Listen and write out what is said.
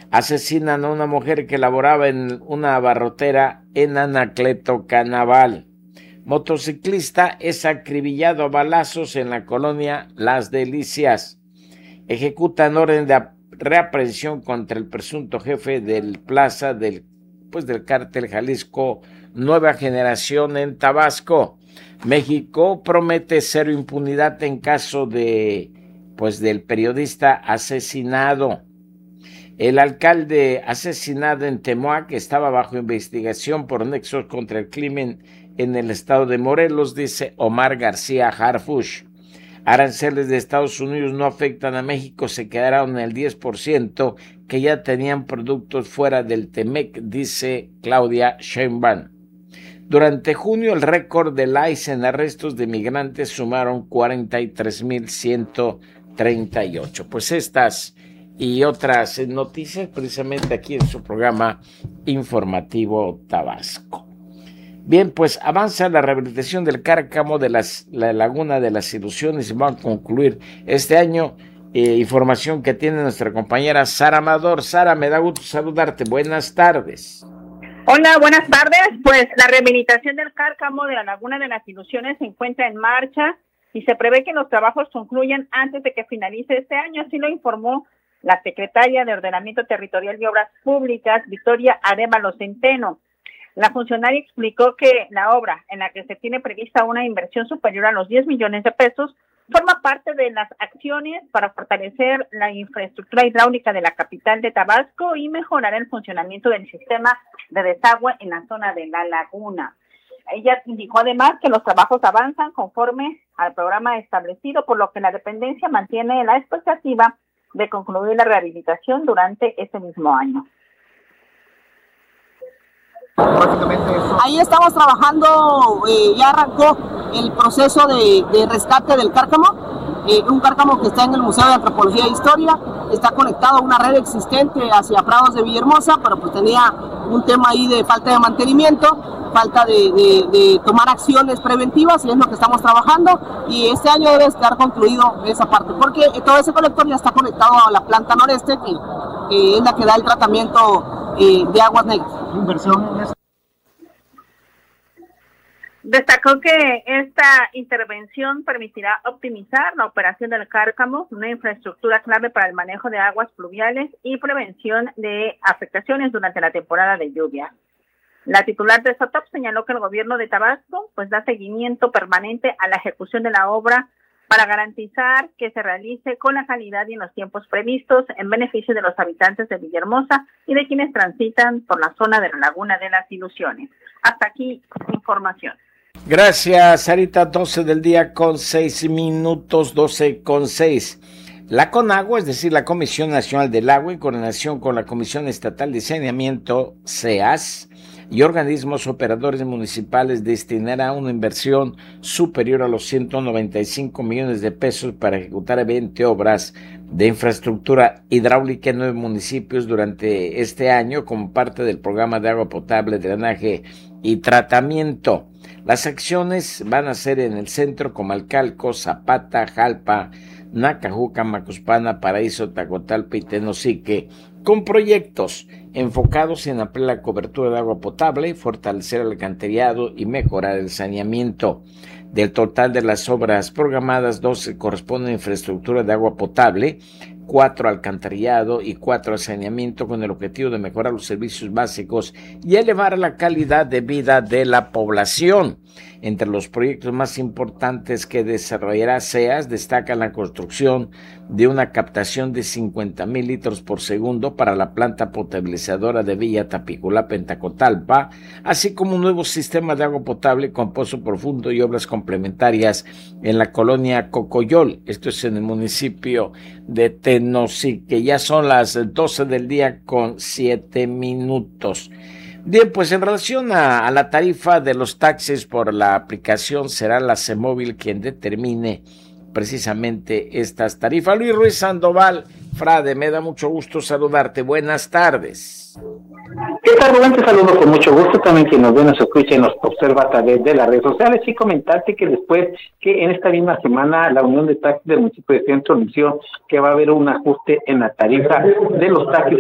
Asesinan a una mujer que laboraba en una abarrotera en Anacleto, Canaval. Motociclista es acribillado a balazos en la colonia Las Delicias. Ejecutan orden de reaprehensión contra el presunto jefe del Plaza del cártel Jalisco Nueva Generación en Tabasco. México promete cero impunidad en caso del periodista asesinado. El alcalde asesinado en Temoac estaba bajo investigación por nexos contra el crimen en el estado de Morelos, dice Omar García Harfuch. Aranceles de Estados Unidos no afectan a México, se quedaron en el 10% que ya tenían productos fuera del TEMEC, dice Claudia Sheinbaum. Durante junio, el récord del ICE en arrestos de migrantes sumaron 43,138. Pues estas y otras noticias precisamente aquí en su programa informativo Tabasco. Bien, pues avanza la rehabilitación del Cárcamo de la Laguna de las Ilusiones y va a concluir este año. Información que tiene nuestra compañera Sara Amador. Sara, me da gusto saludarte. Buenas tardes. Hola, buenas tardes. Pues la rehabilitación del Cárcamo de la Laguna de las Ilusiones se encuentra en marcha y se prevé que los trabajos concluyan antes de que finalice este año. Así lo informó la secretaria de Ordenamiento Territorial y Obras Públicas, Victoria Arévalo Centeno. La funcionaria explicó que la obra, en la que se tiene prevista una inversión superior a los 10 millones de pesos, forma parte de las acciones para fortalecer la infraestructura hidráulica de la capital de Tabasco y mejorar el funcionamiento del sistema de desagüe en la zona de la laguna. Ella indicó además que los trabajos avanzan conforme al programa establecido, por lo que la dependencia mantiene la expectativa de concluir la rehabilitación durante este mismo año. Ahí estamos trabajando, ya arrancó el proceso de rescate del Cárcamo, un Cárcamo que está en el Museo de Antropología e Historia, está conectado a una red existente hacia Prados de Villahermosa, pero pues tenía un tema ahí de falta de mantenimiento, falta de tomar acciones preventivas, y es lo que estamos trabajando, y este año debe estar concluido esa parte, porque todo ese colector ya está conectado a la planta noreste, que es la que da el tratamiento de aguas negras. Destacó que esta intervención permitirá optimizar la operación del Cárcamo, una infraestructura clave para el manejo de aguas pluviales y prevención de afectaciones durante la temporada de lluvia. La titular de SOTOP señaló que el gobierno de Tabasco da seguimiento permanente a la ejecución de la obra para garantizar que se realice con la calidad y en los tiempos previstos en beneficio de los habitantes de Villahermosa y de quienes transitan por la zona de la Laguna de las Ilusiones. Hasta aquí información. Gracias, Sarita. 12 del día con 6 minutos, 12:06. La CONAGUA, es decir, la Comisión Nacional del Agua, en coordinación con la Comisión Estatal de Saneamiento, CEAS, y organismos operadores municipales, destinará una inversión superior a los 195 millones de pesos para ejecutar 20 obras de infraestructura hidráulica en 9 municipios durante este año como parte del programa de agua potable, drenaje y tratamiento. Las acciones van a ser en el centro Comalcalco, Zapata, Jalpa, Nacajuca, Macuspana, Paraíso, Tacotalpa y Tenosique, con proyectos enfocados en ampliar la cobertura de agua potable, fortalecer el alcantarillado y mejorar el saneamiento. Del total de las obras programadas, 12 corresponden a infraestructura de agua potable, 4 alcantarillado y 4 a saneamiento, con el objetivo de mejorar los servicios básicos y elevar la calidad de vida de la población. Entre los proyectos más importantes que desarrollará CEAS destacan la construcción de una captación de 50,000 litros por segundo para la planta potabilizadora de Villa Tapiculapa en Tacotalpa, así como un nuevo sistema de agua potable con pozo profundo y obras complementarias en la colonia Cocoyol. Esto es en el municipio de Tenosique. Ya son las 12 del día con 7 minutos. Bien, pues en relación a la tarifa de los taxis por la aplicación, será la CEMOVIL quien determine precisamente estas tarifas. Luis Ruiz Sandoval, Frade, me da mucho gusto saludarte. Buenas tardes. ¿Qué tal, Rubén? Te saludo con mucho gusto. También quien nos ve, nos escucha y nos observa a través de las redes sociales. Y comentarte que después que en esta misma semana la Unión de Taxis del municipio de Centro anunció que va a haber un ajuste en la tarifa de los taxis